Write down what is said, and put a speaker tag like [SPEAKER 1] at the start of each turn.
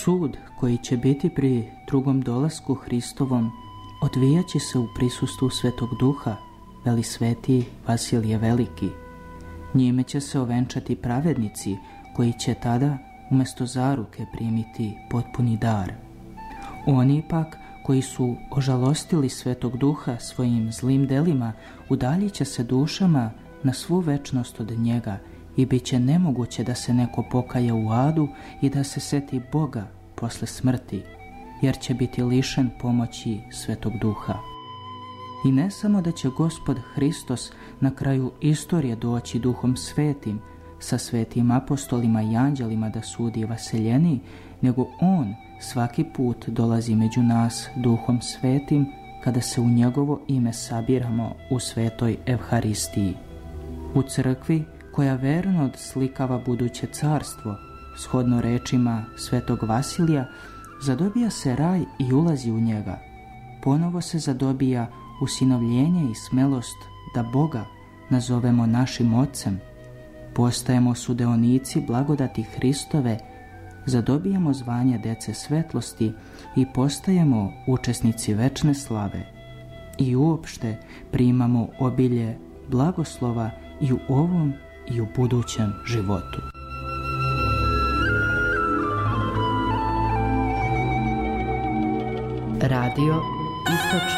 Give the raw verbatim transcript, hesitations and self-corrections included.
[SPEAKER 1] Sud koji će biti pri drugom dolasku Hristovom odvijat će se u prisustvu Svetog Duha, veli sveti Vasilije Veliki. Njime će se ovenčati pravednici koji će tada umjesto zaruke primiti potpuni dar. Oni pak koji su ožalostili Svetog Duha svojim zlim delima udaljit će se dušama na svu večnost od njega i bit će nemoguće da se neko pokaje u adu i da se seti Boga posle smrti, jer će biti lišen pomoći Svetog Duha. I ne samo da će Gospod Hristos na kraju istorije doći Duhom Svetim sa svetim apostolima i anđelima da sudi vaseljeni, nego On svaki put dolazi među nas Duhom Svetim kada se u njegovo ime sabiramo u svetoj Evharistiji. U crkvi koja verno odslikava buduće carstvo, shodno rečima svetog Vasilija, zadobija se raj i ulazi u njega. Ponovo se zadobija usinovljenje i smelost da Boga nazovemo našim Ocem. Postajemo sudeonici blagodati Hristove, zadobijamo zvanje dece svetlosti i postajemo učesnici večne slave. I uopšte primamo obilje blagoslova i u ovom i u budućem životu.
[SPEAKER 2] Radio Istočni